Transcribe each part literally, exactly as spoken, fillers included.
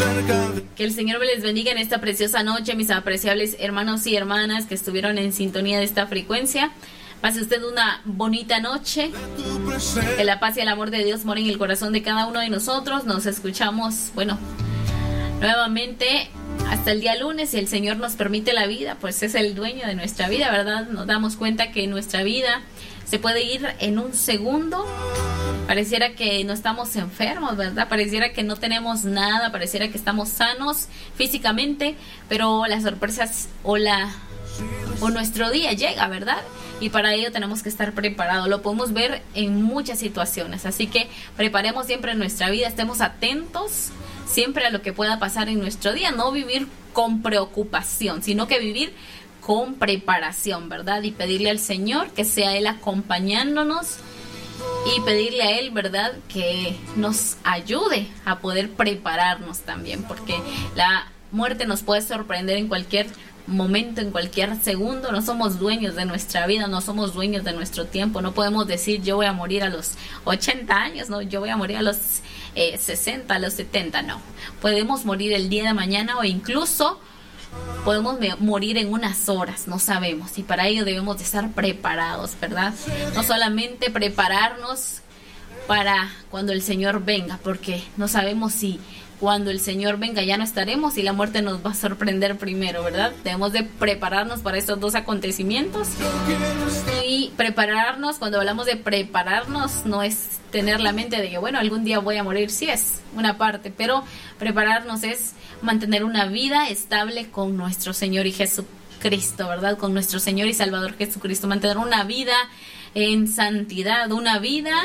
Que el Señor me les bendiga en esta preciosa noche, mis apreciables hermanos y hermanas que estuvieron en sintonía de esta frecuencia. Pase usted una bonita noche. Que la paz y el amor de Dios moren en el corazón de cada uno de nosotros. Nos escuchamos, bueno, nuevamente hasta el día lunes, si el Señor nos permite la vida, pues es el dueño de nuestra vida, ¿verdad? Nos damos cuenta que nuestra vida se puede ir en un segundo. Pareciera que no estamos enfermos, ¿verdad? Pareciera que no tenemos nada, pareciera que estamos sanos físicamente, pero las sorpresas o la o nuestro día llega, ¿verdad? Y para ello tenemos que estar preparados. Lo podemos ver en muchas situaciones, así que preparemos siempre nuestra vida, estemos atentos siempre a lo que pueda pasar en nuestro día, no vivir con preocupación, sino que vivir con preparación, ¿verdad? Y pedirle al Señor que sea Él acompañándonos y pedirle a Él, ¿verdad?, que nos ayude a poder prepararnos también, porque la muerte nos puede sorprender en cualquier momento, en cualquier segundo. No somos dueños de nuestra vida, no somos dueños de nuestro tiempo. No podemos decir yo voy a morir a los ochenta años, no, yo voy a morir a los eh, sesenta, a los setenta, no. Podemos morir el día de mañana o incluso podemos morir en unas horas, no sabemos, y para ello debemos de estar preparados, ¿verdad? No solamente prepararnos para cuando el Señor venga, porque no sabemos si cuando el Señor venga ya no estaremos y la muerte nos va a sorprender primero, ¿verdad? Debemos de prepararnos para estos dos acontecimientos. Y prepararnos, cuando hablamos de prepararnos, no es tener la mente de que, bueno, algún día voy a morir, sí es una parte, pero prepararnos es mantener una vida estable con nuestro Señor y Jesucristo, ¿verdad? Con nuestro Señor y Salvador Jesucristo, mantener una vida en santidad, una vida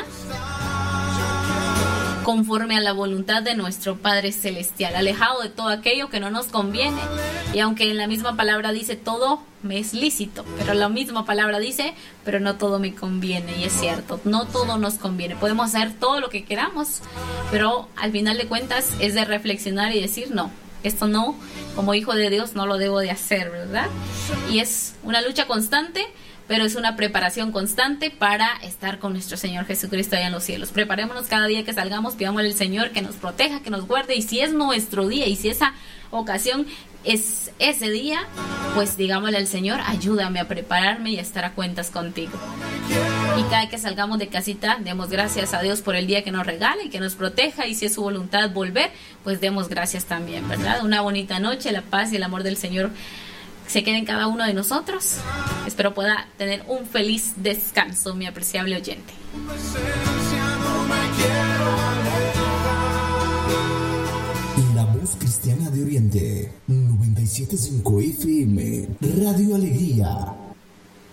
conforme a la voluntad de nuestro Padre Celestial, alejado de todo aquello que no nos conviene. Y aunque en la misma palabra dice todo me es lícito, pero la misma palabra dice, pero no todo me conviene, y es cierto, no todo nos conviene. Podemos hacer todo lo que queramos, pero al final de cuentas es de reflexionar y decir, no, esto no, como hijo de Dios no lo debo de hacer, ¿verdad? Y es una lucha constante, pero es una preparación constante para estar con nuestro Señor Jesucristo allá en los cielos. Preparémonos cada día que salgamos, pidámosle al Señor que nos proteja, que nos guarde, y si es nuestro día, y si esa ocasión es ese día, pues digámosle al Señor, ayúdame a prepararme y a estar a cuentas contigo. Y cada que salgamos de casita, demos gracias a Dios por el día que nos regala y que nos proteja, y si es su voluntad volver, pues demos gracias también, ¿verdad? Una bonita noche, la paz y el amor del Señor se quede en cada uno de nosotros. Espero pueda tener un feliz descanso, mi apreciable oyente. La Voz Cristiana de Oriente, noventa y siete punto cinco F M, Radio Alegría.